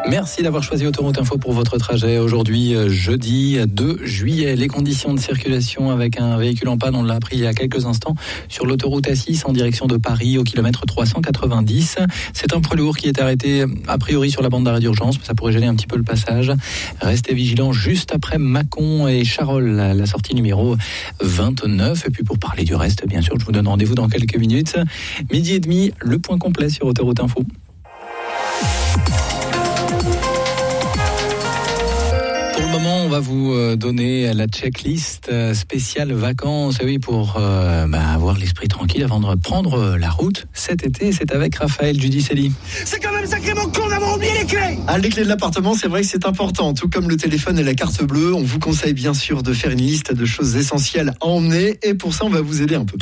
Merci d'avoir choisi Autoroute Info pour votre trajet. Aujourd'hui, jeudi 2 juillet, les conditions de circulation avec un véhicule en panne, on l'a appris il y a quelques instants, sur l'autoroute A6 en direction de Paris au kilomètre 390. C'est un poids lourd qui est arrêté a priori sur la bande d'arrêt d'urgence, mais ça pourrait gêner un petit peu le passage. Restez vigilants juste après Mâcon et Charolles, la sortie numéro 29. Et puis pour parler du reste, bien sûr, je vous donne rendez-vous dans quelques minutes. 12h30, le point complet sur Autoroute Info. Pour le moment, on va vous donner la checklist spéciale vacances, oui, pour avoir l'esprit tranquille avant de prendre la route cet été. C'est avec Raphaël Giudicelli. C'est quand même sacrément con d'avoir oublié les clés. Les clés de l'appartement, c'est vrai que c'est important. Tout comme le téléphone et la carte bleue, on vous conseille bien sûr de faire une liste de choses essentielles à emmener. Et pour ça, on va vous aider un peu.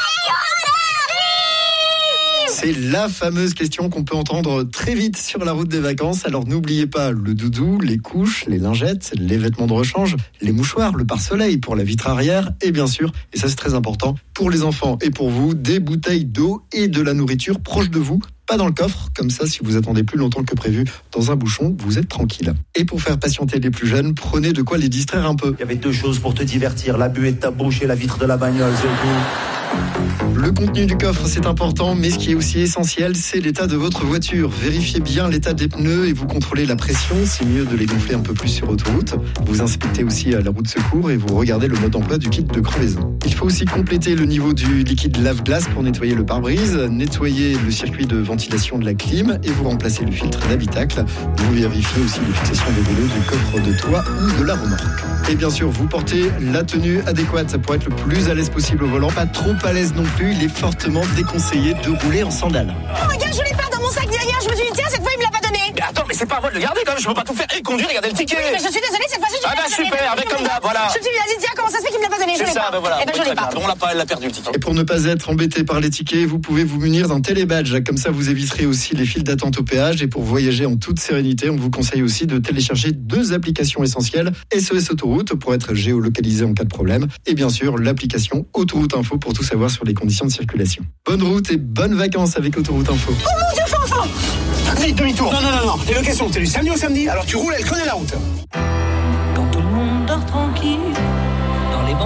C'est la fameuse question qu'on peut entendre très vite sur la route des vacances. Alors n'oubliez pas le doudou, les couches, les lingettes, les vêtements de rechange, les mouchoirs, le pare-soleil pour la vitre arrière et bien sûr, et ça c'est très important, pour les enfants et pour vous, des bouteilles d'eau et de la nourriture proches de vous. Pas dans le coffre, comme ça si vous attendez plus longtemps que prévu dans un bouchon, vous êtes tranquille. Et pour faire patienter les plus jeunes, prenez de quoi les distraire un peu. Il y avait deux choses pour te divertir, la buée de ta bouche et la vitre de la bagnole, c'est tout. Le contenu du coffre, c'est important, mais ce qui est aussi essentiel, c'est l'état de votre voiture. Vérifiez bien l'état des pneus et vous contrôlez la pression. C'est mieux de les gonfler un peu plus sur autoroute. Vous inspectez aussi la roue de secours et vous regardez le mode d'emploi du kit de crevaison. Il faut aussi compléter le niveau du liquide lave-glace pour nettoyer le pare-brise, nettoyer le circuit de ventilation de la clim et vous remplacez le filtre d'habitacle. Vous vérifiez aussi les fixations des vélos du coffre de toit ou de la remorque. Et bien sûr, vous portez la tenue adéquate pour être le plus à l'aise possible au volant. Pas trop à l'aise non plus, il est fortement déconseillé de rouler en sandales. Oh regarde, je l'ai pas dans mon sac derrière, je me suis dit tiens, cette fois il me l'a pas donné. Mais attends, mais c'est pas à moi de le garder quand même, je peux pas tout faire et conduire et garder le ticket. Oui, mais je suis désolée, cette fois-ci je l'ai pas donné. Super, avec comme d'hab, voilà. Je me suis dit tiens, comment ça se fait qu'il me l'a pas donné? Je l'ai pas. Voilà. Eh ben je l'ai pas. On l'a pas, elle l'a perdu le ticket. Et pour ne pas être embêté par les tickets, vous pouvez vous munir d'un télébadge. Comme ça, vous éviterez aussi les files d'attente au péage. Et pour voyager en toute sérénité, on vous conseille aussi de télécharger 2 applications essentielles. SOS Autoroute pour être géolocalisé en cas de problème. Et bien sûr, l'application Autoroute Info pour tout savoir sur les conditions de circulation. Bonne route et bonnes vacances avec Autoroute Info. Oh mon Dieu, Fanfan! Vite, demi-tour. Non. Et le question, t'es du samedi au samedi, alors tu roules, elle connaît la route.